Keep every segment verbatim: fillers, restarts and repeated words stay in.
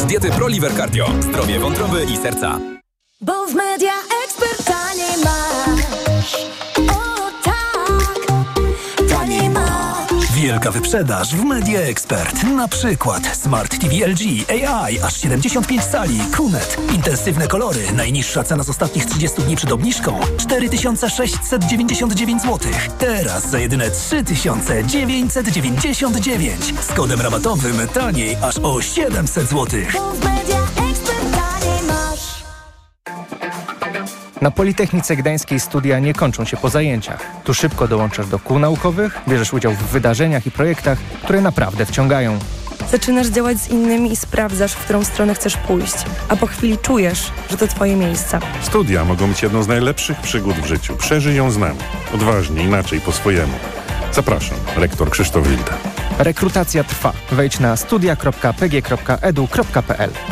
diety ProLiver Cardio. Zdrowie wątroby i serca. Bo w Media Expert taniej masz. O tak, taniej masz. Wielka wyprzedaż w Media Expert. Na przykład Smart T V L G A I aż siedemdziesiąt pięć cali, Q N E T. Intensywne kolory. Najniższa cena z ostatnich trzydziestu dni przed obniżką cztery tysiące sześćset dziewięćdziesiąt dziewięć złotych. Teraz za jedyne trzy tysiące dziewięćset dziewięćdziesiąt dziewięć. Z kodem rabatowym taniej aż o siedemset złotych. Bo w Media Expert taniej masz. Na Politechnice Gdańskiej studia nie kończą się po zajęciach. Tu szybko dołączasz do kół naukowych, bierzesz udział w wydarzeniach i projektach, które naprawdę wciągają. Zaczynasz działać z innymi i sprawdzasz, w którą stronę chcesz pójść. A po chwili czujesz, że to twoje miejsce. Studia mogą być jedną z najlepszych przygód w życiu. Przeżyj ją z nami. Odważnie, inaczej, po swojemu. Zapraszam, rektor Krzysztof Wilda. Rekrutacja trwa. Wejdź na studia kropka p g kropka e d u kropka p l.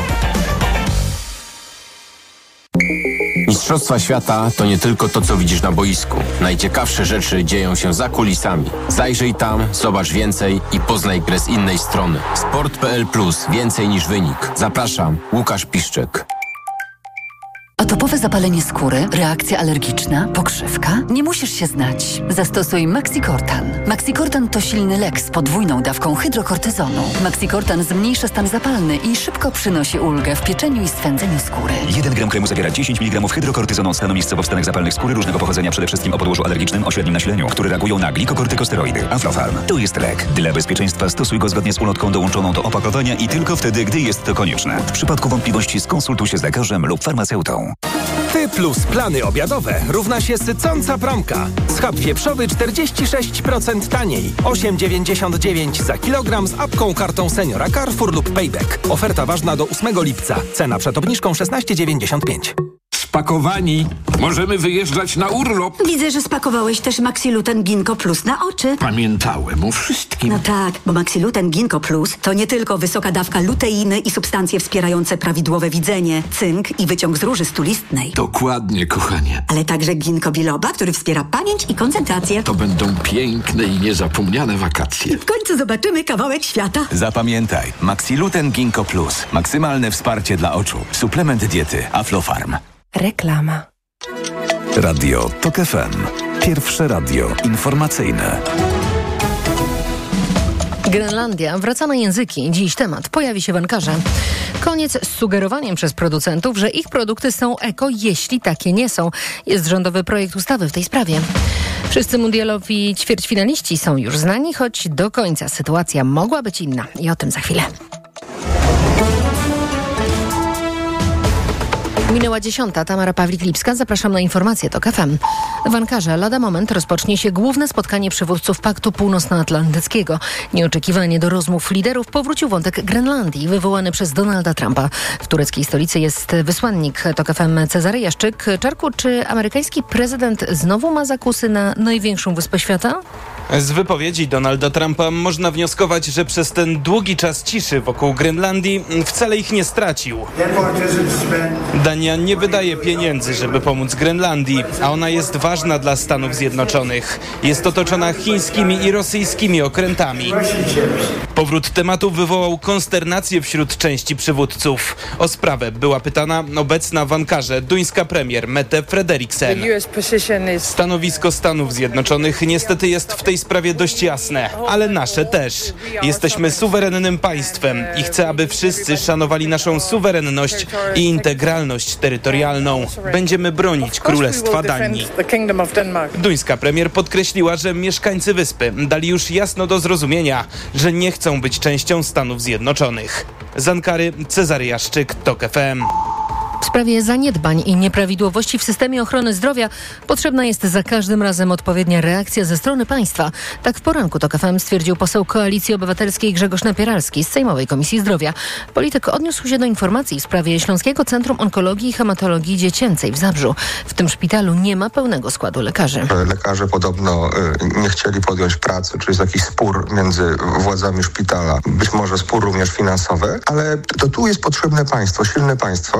Mistrzostwa świata to nie tylko to, co widzisz na boisku. Najciekawsze rzeczy dzieją się za kulisami. Zajrzyj tam, zobacz więcej i poznaj grę z innej strony. sport kropka p l plus. Więcej niż wynik. Zapraszam, Łukasz Piszczek. Atopowe zapalenie skóry, reakcja alergiczna, pokrzywka? Nie musisz się znać. Zastosuj Maxicortan. Maxicortan to silny lek z podwójną dawką hydrokortyzonu. Maxicortan zmniejsza stan zapalny i szybko przynosi ulgę w pieczeniu i swędzeniu skóry. jeden gram kremu zawiera dziesięć miligramów hydrokortyzonu stanu miejscowo w stanach zapalnych skóry różnego pochodzenia, przede wszystkim o podłożu alergicznym o średnim nasileniu, które reagują na glikokortykosteroidy. Aflofarm. To jest lek. Dla bezpieczeństwa stosuj go zgodnie z ulotką dołączoną do opakowania i tylko wtedy, gdy jest to konieczne. W przypadku wątpliwości skonsultuj się z lekarzem lub farmaceutą. Ty plus plany obiadowe równa się sycąca promka. Schab wieprzowy czterdzieści sześć procent taniej. osiem dziewięćdziesiąt dziewięć za kilogram z apką, kartą seniora Carrefour lub Payback. Oferta ważna do ósmego lipca. Cena przed obniżką szesnaście dziewięćdziesiąt pięć. Spakowani. Możemy wyjeżdżać na urlop. Widzę, że spakowałeś też Maxiluten Ginkgo Plus na oczy. Pamiętałem o wszystkim. No tak, bo Maxiluten Ginkgo Plus to nie tylko wysoka dawka luteiny i substancje wspierające prawidłowe widzenie, cynk i wyciąg z róży stulistnej. Dokładnie, kochanie. Ale także ginkgo biloba, który wspiera pamięć i koncentrację. To będą piękne i niezapomniane wakacje. I w końcu zobaczymy kawałek świata. Zapamiętaj, Maxiluten Ginkgo Plus. Maksymalne wsparcie dla oczu. Suplement diety Aflofarm. Reklama. Radio Tok F M. Pierwsze radio informacyjne. Grenlandia wraca na języki. Dziś temat pojawi się w Ankarze. Koniec z sugerowaniem przez producentów, że ich produkty są eko, jeśli takie nie są. Jest rządowy projekt ustawy w tej sprawie. Wszyscy mundialowi ćwierćfinaliści są już znani, choć do końca sytuacja mogła być inna. I o tym za chwilę. Minęła dziesiąta. Tamara Pawlik-Lipska. Zapraszam na informacje TOK F M. W Ankarze lada moment rozpocznie się główne spotkanie przywódców Paktu Północnoatlantyckiego. Nieoczekiwanie do rozmów liderów powrócił wątek Grenlandii, wywołany przez Donalda Trumpa. W tureckiej stolicy jest wysłannik TOK F M Cezary Jaszczyk. Czarku, czy amerykański prezydent znowu ma zakusy na największą wyspę świata? Z wypowiedzi Donalda Trumpa można wnioskować, że przez ten długi czas ciszy wokół Grenlandii wcale ich nie stracił. Dania nie wydaje pieniędzy, żeby pomóc Grenlandii, a ona jest ważna dla Stanów Zjednoczonych. Jest otoczona chińskimi i rosyjskimi okrętami. Powrót tematu wywołał konsternację wśród części przywódców. O sprawę była pytana obecna w Ankarze duńska premier Mette Frederiksen. Stanowisko Stanów Zjednoczonych niestety jest w tej sprawie dość jasne, ale nasze też. Jesteśmy suwerennym państwem i chcę, aby wszyscy szanowali naszą suwerenność i integralność terytorialną. Będziemy bronić Królestwa Danii. Duńska premier podkreśliła, że mieszkańcy wyspy dali już jasno do zrozumienia, że nie chcą być częścią Stanów Zjednoczonych. Z Ankary Cezary Jaszczyk, TOK F M. W sprawie zaniedbań i nieprawidłowości w systemie ochrony zdrowia potrzebna jest za każdym razem odpowiednia reakcja ze strony państwa. Tak w poranku TOK F M stwierdził poseł Koalicji Obywatelskiej Grzegorz Napieralski z Sejmowej Komisji Zdrowia. Polityk odniósł się do informacji w sprawie Śląskiego Centrum Onkologii i Hematologii Dziecięcej w Zabrzu. W tym szpitalu nie ma pełnego składu lekarzy. Lekarze podobno nie chcieli podjąć pracy, czy jest jakiś spór między władzami szpitala. Być może spór również finansowy, ale to tu jest potrzebne państwo, silne państwo. Jeżeli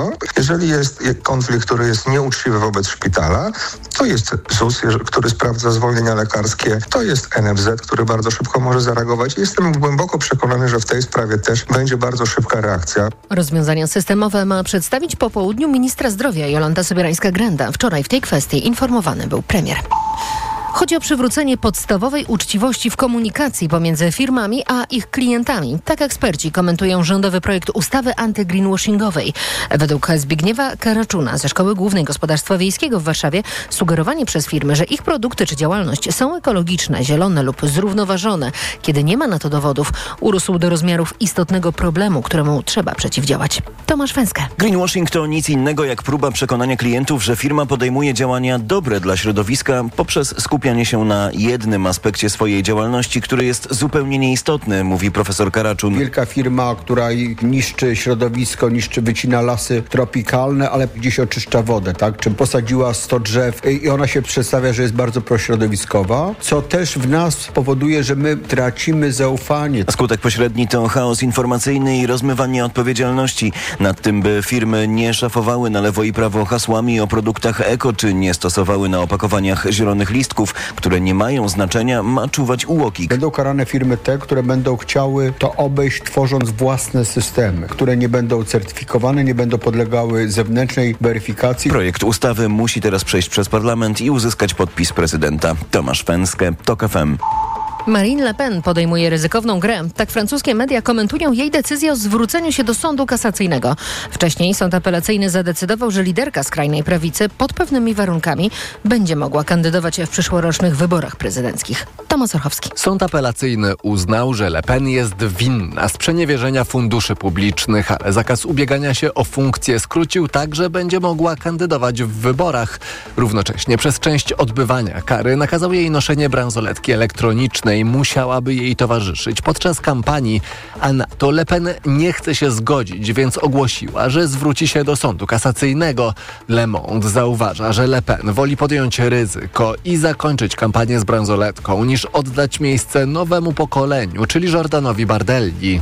Jeżeli jest konflikt, który jest nieuczciwy wobec szpitala, to jest Z U S, który sprawdza zwolnienia lekarskie, to jest N F Z, który bardzo szybko może zareagować. Jestem głęboko przekonany, że w tej sprawie też będzie bardzo szybka reakcja. Rozwiązania systemowe ma przedstawić po południu ministra zdrowia Jolanta Sobierańska-Grenda. Wczoraj w tej kwestii informowany był premier. Chodzi o przywrócenie podstawowej uczciwości w komunikacji pomiędzy firmami a ich klientami. Tak eksperci komentują rządowy projekt ustawy anty-greenwashingowej. Według Zbigniewa Karaczuna ze Szkoły Głównej Gospodarstwa Wiejskiego w Warszawie sugerowanie przez firmy, że ich produkty czy działalność są ekologiczne, zielone lub zrównoważone, kiedy nie ma na to dowodów, urósł do rozmiarów istotnego problemu, któremu trzeba przeciwdziałać. Tomasz Węskę. Greenwashing to nic innego jak próba przekonania klientów, że firma podejmuje działania dobre dla środowiska poprzez skupianie się na jednym aspekcie swojej działalności, który jest zupełnie nieistotny, mówi profesor Karaczun. Wielka firma, która niszczy środowisko, niszczy, wycina lasy tropikalne, ale gdzieś oczyszcza wodę, tak? Czy posadziła sto drzew i ona się przedstawia, że jest bardzo prośrodowiskowa, co też w nas powoduje, że my tracimy zaufanie. Skutek pośredni to chaos informacyjny i rozmywanie odpowiedzialności. Nad tym, by firmy nie szafowały na lewo i prawo hasłami o produktach eko, czy nie stosowały na opakowaniach zielonych listków, które nie mają znaczenia, ma czuwać U O K I. Będą karane firmy te, które będą chciały to obejść, tworząc własne systemy, które nie będą certyfikowane, nie będą podlegały zewnętrznej weryfikacji. Projekt ustawy musi teraz przejść przez parlament i uzyskać podpis prezydenta. Tomasz Węskę, TOK F M. Marine Le Pen podejmuje ryzykowną grę. Tak francuskie media komentują jej decyzję o zwróceniu się do sądu kasacyjnego. Wcześniej sąd apelacyjny zadecydował, że liderka skrajnej prawicy pod pewnymi warunkami będzie mogła kandydować w przyszłorocznych wyborach prezydenckich. Tomasz Orchowski. Sąd apelacyjny uznał, że Le Pen jest winna sprzeniewierzenia funduszy publicznych, ale zakaz ubiegania się o funkcję skrócił tak, że będzie mogła kandydować w wyborach. Równocześnie przez część odbywania kary nakazał jej noszenie bransoletki elektronicznej. Musiałaby jej towarzyszyć podczas kampanii, a na to Le Pen nie chce się zgodzić, więc ogłosiła, że zwróci się do sądu kasacyjnego. Le Monde zauważa, że Le Pen woli podjąć ryzyko i zakończyć kampanię z bransoletką, niż oddać miejsce nowemu pokoleniu, czyli Jordanowi Bardelli.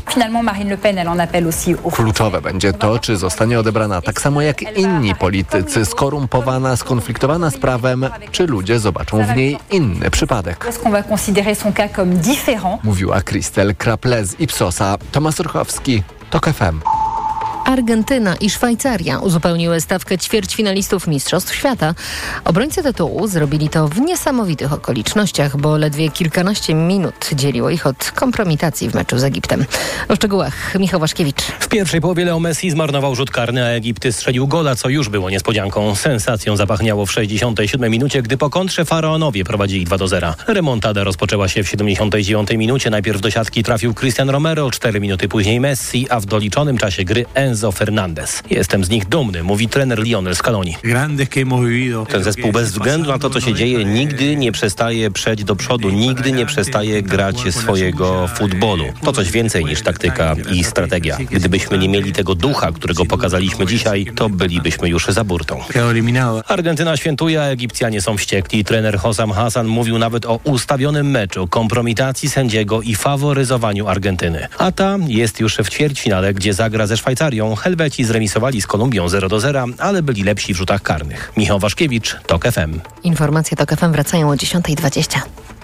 Kluczowe będzie to, czy zostanie odebrana tak samo jak inni politycy, skorumpowana, skonfliktowana z prawem, czy ludzie zobaczą w niej inny przypadek. Mówiła Christel Kraple z Ipsosa. Tomasz Orchowski, TOK F M. Argentyna i Szwajcaria uzupełniły stawkę ćwierćfinalistów Mistrzostw Świata. Obrońcy tytułu zrobili to w niesamowitych okolicznościach, bo ledwie kilkanaście minut dzieliło ich od kompromitacji w meczu z Egiptem. O szczegółach Michał Waszkiewicz. W pierwszej połowie Leo Messi zmarnował rzut karny, a Egipt strzelił gola, co już było niespodzianką. Sensacją zapachniało w sześćdziesiątej siódmej minucie, gdy po kontrze Faraonowie prowadzili dwa do zera. Remontada rozpoczęła się w siedemdziesiątej dziewiątej minucie. Najpierw do siatki trafił Cristian Romero, cztery minuty później Messi, a w doliczonym czasie gry Enzo Fernandez. Jestem z nich dumny, mówi trener Lionel Scaloni. Ten zespół bez względu na to, co się dzieje, nigdy nie przestaje przejść do przodu, nigdy nie przestaje grać swojego futbolu. To coś więcej niż taktyka i strategia. Gdybyśmy nie mieli tego ducha, którego pokazaliśmy dzisiaj, to bylibyśmy już za burtą. Argentyna świętuje, a Egipcjanie są wściekli. Trener Hossam Hassan mówił nawet o ustawionym meczu, kompromitacji sędziego i faworyzowaniu Argentyny. A ta jest już w ćwierćfinale, gdzie zagra ze Szwajcarią. Helweci zremisowali z Kolumbią zero do zera, ale byli lepsi w rzutach karnych. Michał Waszkiewicz, TOK F M. Informacje TOK F M wracają o dziesiąta dwadzieścia.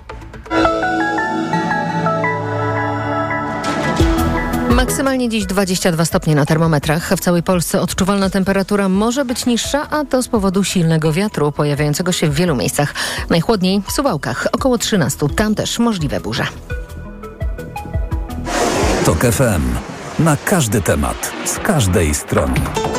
Maksymalnie dziś dwadzieścia dwa stopnie na termometrach. W całej Polsce odczuwalna temperatura może być niższa, a to z powodu silnego wiatru pojawiającego się w wielu miejscach. Najchłodniej w Suwałkach, około trzynaście. Tam też możliwe burze. TOK F M. Na każdy temat, z każdej strony.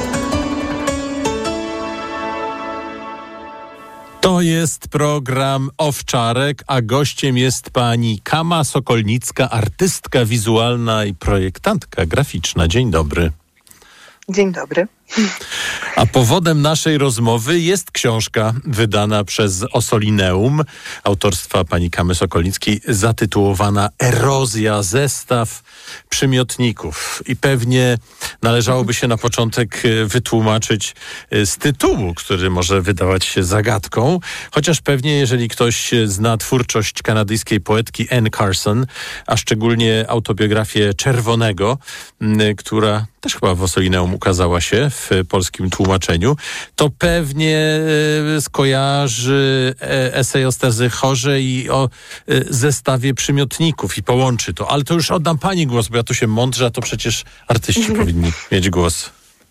To jest program Owczarek, a gościem jest pani Kama Sokolnicka, artystka wizualna i projektantka graficzna. Dzień dobry. Dzień dobry. A powodem naszej rozmowy jest książka wydana przez Ossolineum, autorstwa pani Kamy Sokolnickiej, zatytułowana Erozja, zestaw przymiotników. I pewnie należałoby się na początek wytłumaczyć z tytułu, który może wydawać się zagadką, chociaż pewnie jeżeli ktoś zna twórczość kanadyjskiej poetki Anne Carson, a szczególnie autobiografię Czerwonego, która też chyba w Ossolineum ukazała się w polskim tłumaczeniu, to pewnie e, skojarzy e, esej o Sterze Chorze i o e, zestawie przymiotników i połączy to. Ale to już oddam pani głos, bo ja tu się mądrze, a to przecież artyści powinni mieć głos.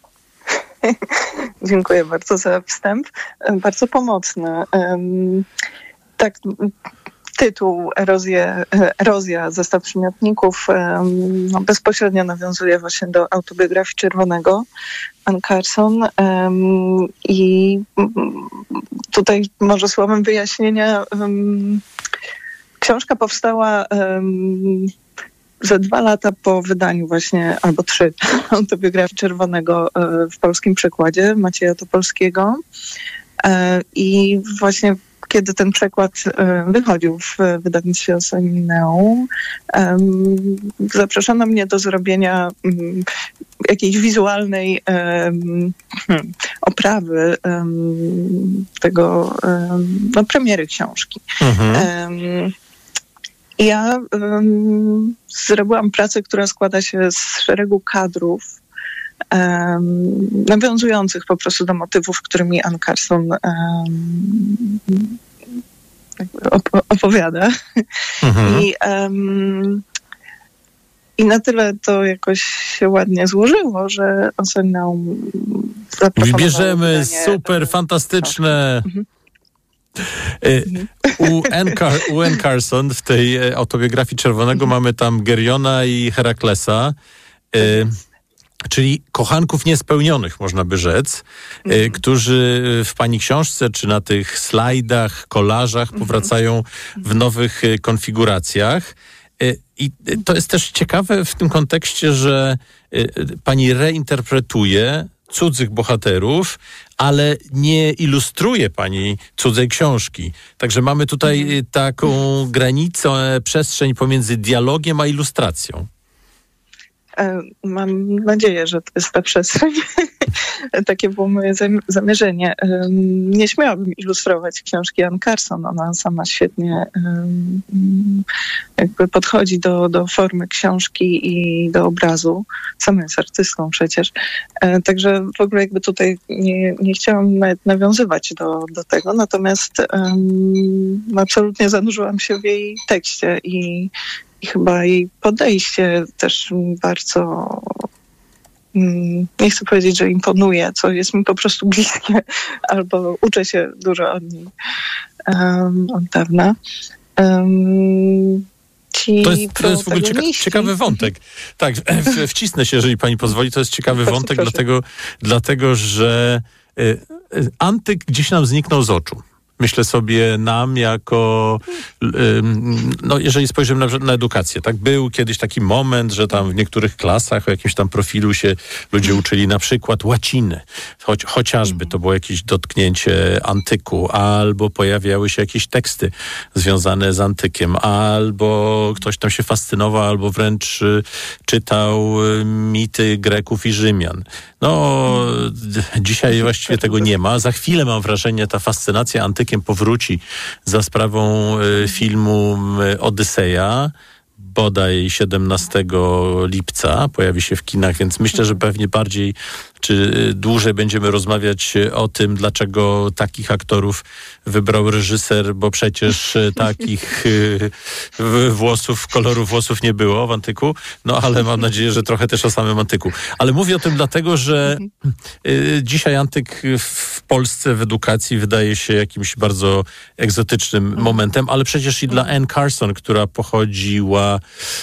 Dziękuję bardzo za wstęp. Bardzo pomocny. Um, tak, tytuł Erozje, Erozja, zestaw przymiotników um, no, bezpośrednio nawiązuje właśnie do autobiografii Czerwonego Anne Carson um, i tutaj może słowem wyjaśnienia um, książka powstała um, za dwa lata po wydaniu właśnie, albo trzy, autobiografii Czerwonego w polskim przekładzie Macieja Topolskiego. I właśnie kiedy ten przekład wychodził w wydawnictwie Ossolineum, zaproszono mnie do zrobienia jakiejś wizualnej oprawy tego, no, premiery książki. Mhm. Ja um, zrobiłam pracę, która składa się z szeregu kadrów um, nawiązujących po prostu do motywów, którymi Anne Carson um, op- opowiada. Mhm. I, um, I na tyle to jakoś się ładnie złożyło, że Ossolineum zaproponowało wybierzemy super, fantastyczne... Mhm. U Anne, Car- u Anne Carson w tej autobiografii Czerwonego mamy tam Geriona i Heraklesa, y, czyli kochanków niespełnionych, można by rzec, y, którzy w pani książce czy na tych slajdach, kolażach powracają w nowych y, konfiguracjach. Y, I to jest też ciekawe w tym kontekście, że y, pani reinterpretuje cudzych bohaterów, ale nie ilustruje pani cudzej książki. Także mamy tutaj mhm. taką granicę, przestrzeń pomiędzy dialogiem a ilustracją. Mam nadzieję, że to jest ta przestrzeń. Takie było moje zamierzenie. Nie śmiałabym ilustrować książki Anne Carson. Ona sama świetnie jakby podchodzi do, do formy książki i do obrazu. Sama jest artystką przecież. Także w ogóle jakby tutaj nie, nie chciałam nawet nawiązywać do, do tego. Natomiast um, absolutnie zanurzyłam się w jej tekście i I chyba jej podejście też bardzo, nie chcę powiedzieć, że imponuje, co jest mi po prostu bliskie, albo uczę się dużo od niej um, od dawna. Um, ci to jest, to jest w ogóle cieka- ciekawy wątek. Tak, w, wcisnę się, jeżeli pani pozwoli. To jest ciekawy bardzo wątek, dlatego, dlatego że y, y, antyk gdzieś nam zniknął z oczu. Myślę sobie nam jako, no jeżeli spojrzymy na, na edukację, tak, był kiedyś taki moment, że tam w niektórych klasach o jakimś tam profilu się ludzie uczyli na przykład łaciny, choć, chociażby to było jakieś dotknięcie antyku, albo pojawiały się jakieś teksty związane z antykiem, albo ktoś tam się fascynował, albo wręcz czytał mity Greków i Rzymian. No, dzisiaj właściwie tego nie ma. Za chwilę mam wrażenie, ta fascynacja antykiem powróci za sprawą y, filmu y, Odyseja. Bodaj siedemnastego lipca pojawi się w kinach, więc myślę, że pewnie bardziej czy dłużej będziemy rozmawiać o tym, dlaczego takich aktorów wybrał reżyser, bo przecież takich włosów, koloru włosów nie było w antyku. No ale mam nadzieję, że trochę też o samym antyku. Ale mówię o tym dlatego, że dzisiaj antyk w Polsce w edukacji wydaje się jakimś bardzo egzotycznym momentem, ale przecież i dla Anne Carson, która pochodziła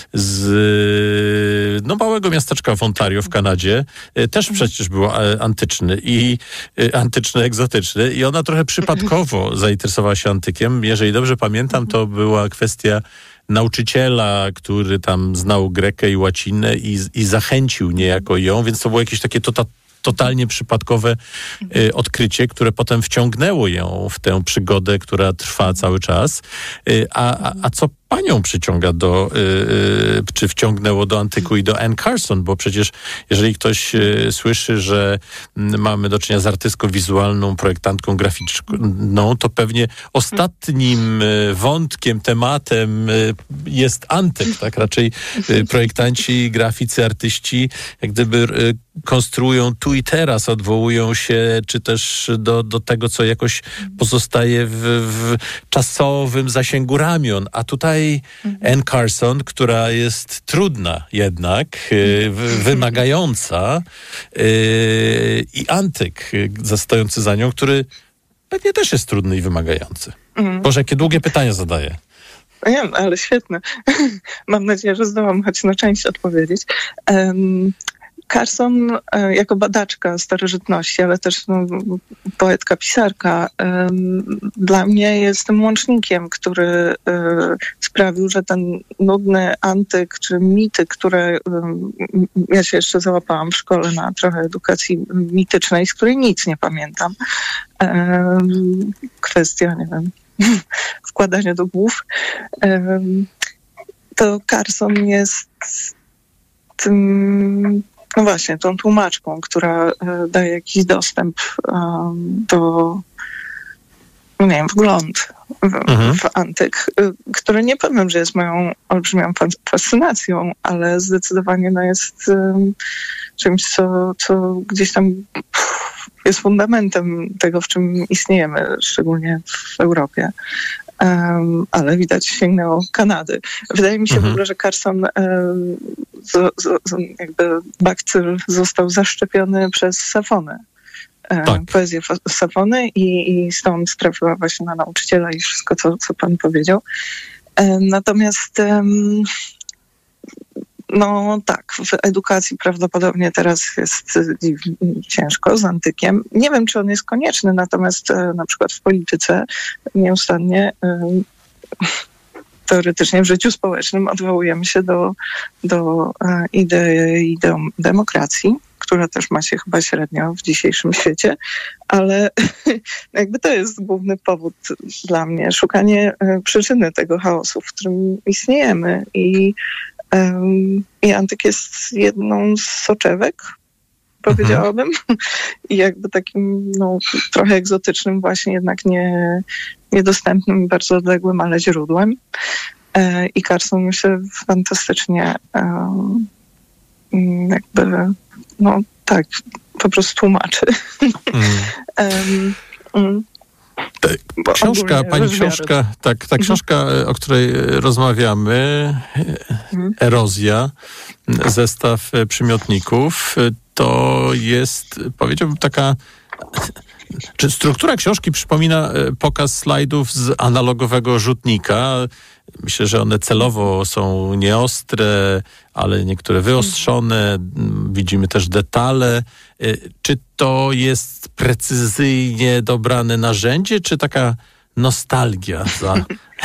z no, małego miasteczka w Ontario w Kanadzie, też przecież był antyczny i antyczny, egzotyczny i ona trochę przypadkowo zainteresowała się antykiem. Jeżeli dobrze pamiętam, to była kwestia nauczyciela, który tam znał grekę i łacinę i, i zachęcił niejako ją, więc to było jakieś takie tota, totalnie przypadkowe y, odkrycie, które potem wciągnęło ją w tę przygodę, która trwa cały czas. Y, a, a, a co panią przyciąga do, yy, czy wciągnęło do Antyku i do Anne Carson, bo przecież jeżeli ktoś yy, słyszy, że yy, mamy do czynienia z artystką wizualną, projektantką graficzną, to pewnie ostatnim yy, wątkiem, tematem yy, jest Antyk, tak? Raczej yy, projektanci, graficy, artyści jak gdyby yy, konstruują tu i teraz, odwołują się czy też do, do tego, co jakoś pozostaje w, w czasowym zasięgu ramion. A tutaj mhm. Anne Carson, która jest trudna jednak, yy, wymagająca yy, i Antyk yy, stojący za nią, który pewnie też jest trudny i wymagający. Mhm. Boże, jakie długie pytania zadaję. Nie wiem, ale świetne. Mam nadzieję, że zdołam choć na część odpowiedzieć. Um, Carson e, jako badaczka starożytności, ale też no, poetka, pisarka, e, dla mnie jest tym łącznikiem, który e, sprawił, że ten nudny antyk czy mity, które e, ja się jeszcze załapałam w szkole na trochę edukacji mitycznej, z której nic nie pamiętam. E, kwestia, nie wiem, wkładania do głów. E, to Carson jest tym... No właśnie, tą tłumaczką, która e, daje jakiś dostęp e, do, no nie wiem, wgląd w, mhm. w antyk, e, który nie powiem, że jest moją olbrzymią fascynacją, ale zdecydowanie no jest e, czymś, co, co gdzieś tam pff, jest fundamentem tego, w czym istniejemy, szczególnie w Europie. Um, ale widać sięgnęło Kanady. Wydaje mi się mhm. w ogóle, że Carson um, z, z, jakby bakcyl został zaszczepiony przez Safonę. Um, tak. Poezję Safony i, i stąd trafiła właśnie na nauczyciela i wszystko, co, co pan powiedział. Um, natomiast um, no tak, w edukacji prawdopodobnie teraz jest ciężko z antykiem. Nie wiem, czy on jest konieczny, natomiast e, na przykład w polityce nieustannie e, teoretycznie w życiu społecznym odwołujemy się do, do e, idei dem- demokracji, która też ma się chyba średnio w dzisiejszym świecie, ale jakby to jest główny powód dla mnie, szukanie e, przyczyny tego chaosu, w którym istniejemy i Um, I antyk jest jedną z soczewek, powiedziałabym, mhm. i jakby takim no, trochę egzotycznym, właśnie jednak nie, niedostępnym, bardzo odległym, ale źródłem. E, I Carson mi się fantastycznie um, jakby, no tak, po prostu tłumaczy. Mm. um, Ta książka, pani książka, tak, ta książka, o której rozmawiamy, Erozja, zestaw przymiotników, to jest, powiedziałbym, taka... Czy struktura książki przypomina pokaz slajdów z analogowego rzutnika? Myślę, że one celowo są nieostre, ale niektóre wyostrzone. Widzimy też detale. Czy to jest precyzyjnie dobrane narzędzie, czy taka nostalgia za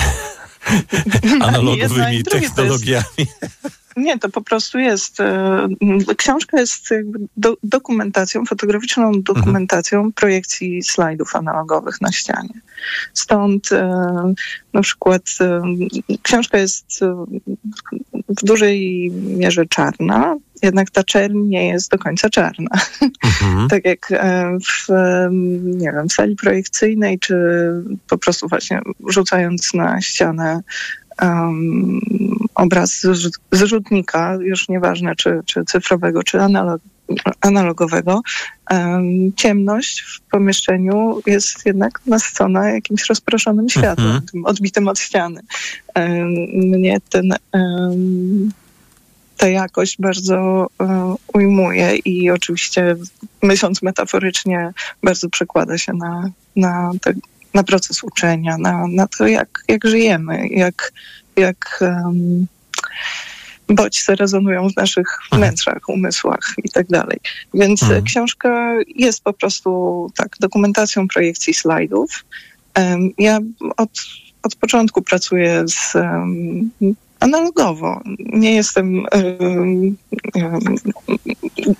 analogowymi technologiami? Nie, to po prostu jest. Książka jest jakby do, dokumentacją, fotograficzną dokumentacją mhm. projekcji slajdów analogowych na ścianie. Stąd na przykład książka jest w dużej mierze czarna, jednak ta czerń nie jest do końca czarna. Mhm. Tak jak w, nie wiem, w sali projekcyjnej, czy po prostu właśnie rzucając na ścianę Um, obraz z, z rzutnika, już nieważne czy, czy cyfrowego, czy analog, analogowego, um, ciemność w pomieszczeniu jest jednak nasycona jakimś rozproszonym światłem, mhm. tym odbitym od ściany. Um, mnie ten, um, ta jakość bardzo um, ujmuje i oczywiście, myśląc metaforycznie, bardzo przekłada się na, na te na proces uczenia, na, na to, jak, jak żyjemy, jak, jak um, bodźce rezonują w naszych wnętrzach, umysłach i tak dalej. Więc mhm. książka jest po prostu tak dokumentacją projekcji slajdów. Um, ja od, od początku pracuję z um, analogowo. Nie jestem um, um,